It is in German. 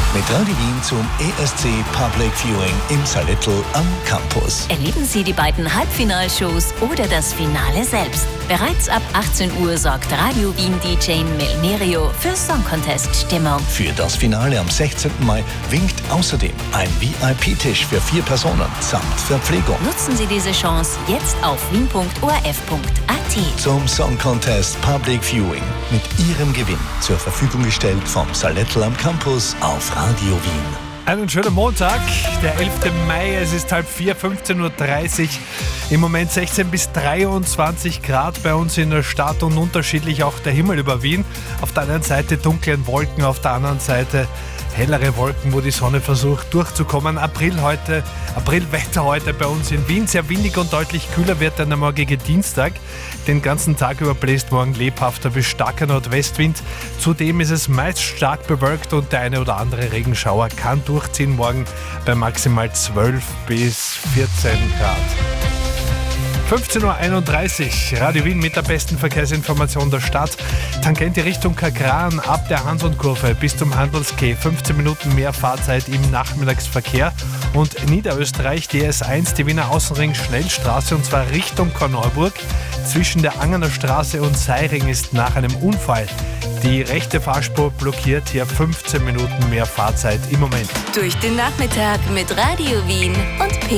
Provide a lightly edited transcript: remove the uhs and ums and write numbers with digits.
Mit Radio Wien zum ESC Public Viewing im Salettl am Campus. Erleben Sie die beiden Halbfinalshows oder das Finale selbst. Bereits ab 18 Uhr sorgt Radio Wien DJ Melnerio für Song Contest Stimmung. Für das Finale am 16. Mai winkt außerdem ein VIP-Tisch für 4 Personen samt Verpflegung. Nutzen Sie diese Chance jetzt auf wien.orf.at. Zum Song Contest Public Viewing mit Ihrem Gewinn zur Verfügung gestellt vom Salettl am Campus auf Radio Wien. Einen schönen Montag, der 11. Mai, es ist 3:30, 15:30 Uhr. Im Moment 16 bis 23 Grad bei uns in der Stadt und unterschiedlich auch der Himmel über Wien. Auf der einen Seite dunklen Wolken, auf der anderen Seite hellere Wolken, wo die Sonne versucht durchzukommen. Aprilwetter heute bei uns in Wien. Sehr windig und deutlich kühler wird dann am morgigen Dienstag. Den ganzen Tag über bläst morgen lebhafter bis starker Nordwestwind. Zudem ist es meist stark bewölkt und der eine oder andere Regenschauer kann durchziehen morgen bei maximal 12 bis 14 Grad. 15:31 Uhr, Radio Wien mit der besten Verkehrsinformation der Stadt. Tangente Richtung Kagran ab der Hans-und-Kurve bis zum Handelsquai. 15 Minuten mehr Fahrzeit im Nachmittagsverkehr. Und Niederösterreich, die S1, die Wiener Außenring Schnellstraße, und zwar Richtung Korneuburg. Zwischen der Angener Straße und Seiring ist nach einem Unfall die rechte Fahrspur blockiert. Hier 15 Minuten mehr Fahrzeit im Moment. Durch den Nachmittag mit Radio Wien und